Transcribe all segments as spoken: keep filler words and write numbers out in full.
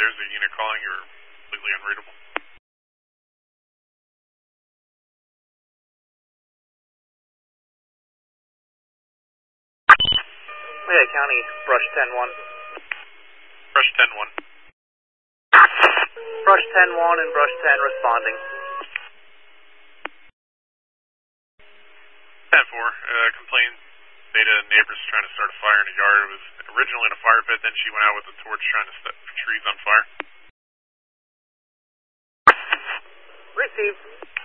there's a unit calling. You're completely unreadable. Lehigh County, Brush ten one. Brush ten one. Brush ten one and Brush ten responding. ten four, uh, complaint data neighbors trying to start a fire in a yard. It was originally in a fire pit, then she went out with a torch trying to set trees on fire. Received.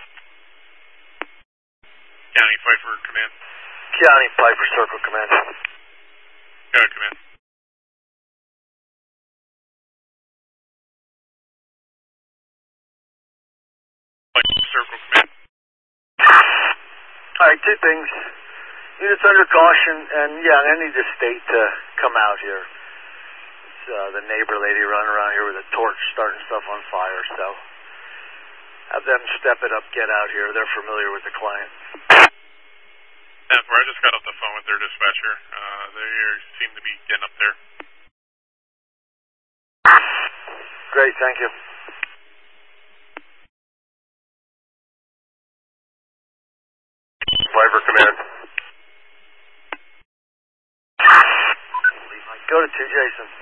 County, Pfeiffer, command. County, Pfeiffer, circle command. Go ahead, command. Pfeiffer, circle command. All right, two things. Units under caution, and yeah, I need the state to come out here. It's uh, the neighbor lady running around here with a torch starting stuff on fire, so have them step it up, get out here. They're familiar with the client. ten four, I just got off the phone with their dispatcher. Uh, they seem to be getting up there. Great, thank you. Pfeiffer, command. Go to two, Jason.